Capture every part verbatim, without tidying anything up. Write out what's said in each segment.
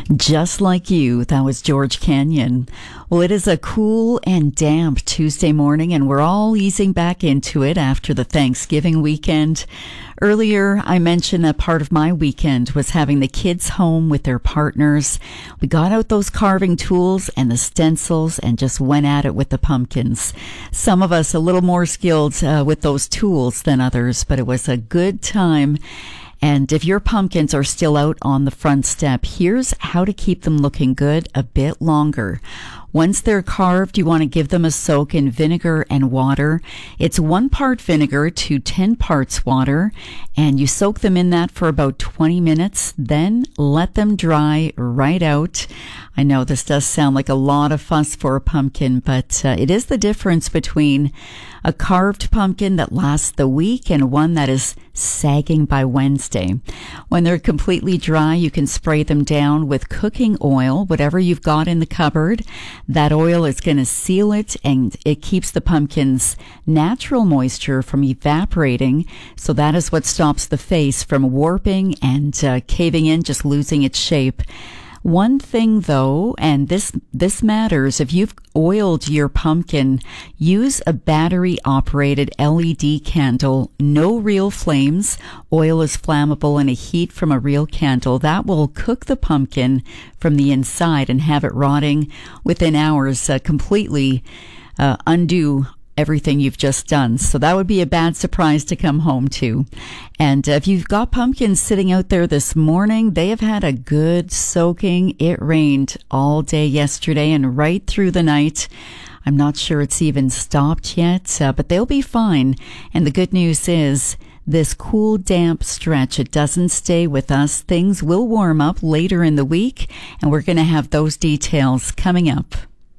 Just like you, that was George Canyon. Well, it is a cool and damp Tuesday morning, and we're all easing back into it after the Thanksgiving weekend. Earlier, I mentioned that part of my weekend was having the kids home with their partners. We got out those carving tools and the stencils and just went at it with the pumpkins. Some of us a little more skilled uh, with those tools than others, but it was a good time. And if your pumpkins are still out on the front step, here's how to keep them looking good a bit longer. Once they're carved, you want to give them a soak in vinegar and water. It's one part vinegar to ten parts water, and you soak them in that for about twenty minutes. Then let them dry right out. I know this does sound like a lot of fuss for a pumpkin, but uh, it is the difference between a carved pumpkin that lasts the week and one that is sagging by Wednesday. When they're completely dry, you can spray them down with cooking oil, whatever you've got in the cupboard. That oil is going to seal it, and it keeps the pumpkin's natural moisture from evaporating. So that is what stops the face from warping and uh, caving in, just losing its shape. One thing though, and this this matters, if you've oiled your pumpkin, use a battery-operated L E D candle, no real flames. Oil is flammable and a heat from a real candle. That will cook the pumpkin from the inside and have it rotting within hours, uh, completely uh, undo everything you've just done. So that would be a bad surprise to come home to. And uh, if you've got pumpkins sitting out there this morning, they have had a good soaking. It rained all day yesterday and right through the night. I'm not sure it's even stopped yet, uh, but they'll be fine. And the good news is this cool, damp stretch, it doesn't stay with us. Things will warm up later in the week, and we're going to have those details coming up.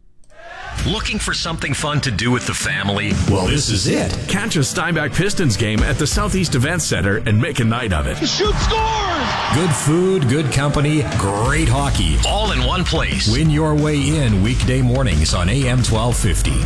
Looking for something fun to do with the family? Well, this is it. Catch a Steinbach Pistons game at the Southeast Events Center and make a night of it. Shoot, scores! Good food, good company, great hockey. All in one place. Win your way in weekday mornings on A M twelve fifty.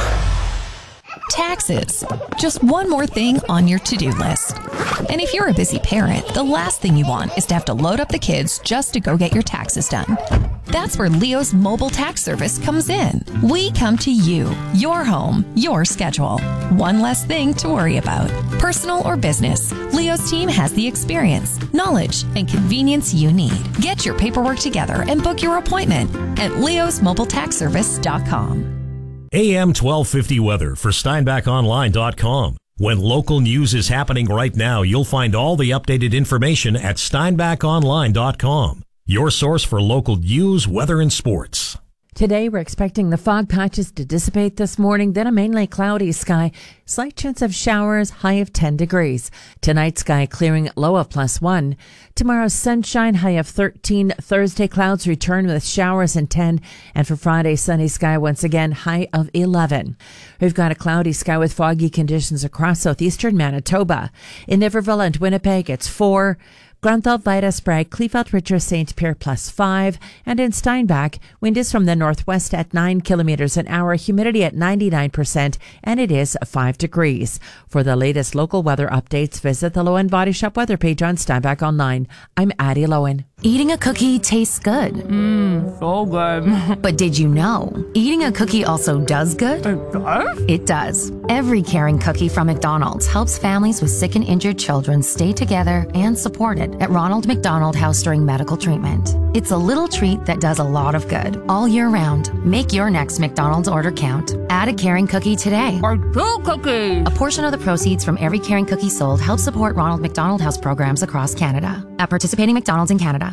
Taxes. Just one more thing on your to-do list. And if you're a busy parent, the last thing you want is to have to load up the kids just to go get your taxes done. That's where Leo's mobile tax service comes in. We come to you, your home, your schedule. One less thing to worry about. Personal or business, Leo's team has the experience, knowledge, and convenience you need. Get your paperwork together and book your appointment at leos mobile tax service dot com. A M twelve fifty weather for Steinbach Online dot com. When local news is happening right now, you'll find all the updated information at Steinbach Online dot com. Your source for local news, weather, and sports. Today, we're expecting the fog patches to dissipate this morning, then a mainly cloudy sky. Slight chance of showers, high of ten degrees. Tonight, sky clearing, low of plus one. Tomorrow, sunshine, high of thirteen. Thursday, clouds return with showers and ten. And for Friday, sunny sky once again, high of eleven. We've got a cloudy sky with foggy conditions across southeastern Manitoba. In Niverville and Winnipeg, it's four. Grunthal, Vida, Sprague, Kleefeld, Richard, Saint Pierre plus five. And in Steinbach, wind is from the northwest at nine kilometers an hour, humidity at ninety-nine percent, and it is five degrees. For the latest local weather updates, visit the Lowen Body Shop weather page on Steinbach Online. I'm Addie Lowen. Eating a cookie tastes good. Mmm, so good. But did you know, eating a cookie also does good? It does? It does. Every caring cookie from McDonald's helps families with sick and injured children stay together and supported at Ronald McDonald House during medical treatment. It's a little treat that does a lot of good all year round. Make your next McDonald's order count. Add a caring cookie today. Or two cookies. A portion of the proceeds from every caring cookie sold helps support Ronald McDonald House programs across Canada. At participating McDonald's in Canada.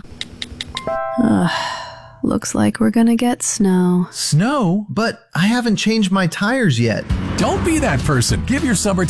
Looks like we're gonna get snow. Snow? But I haven't changed my tires yet. Don't be that person. Give your summer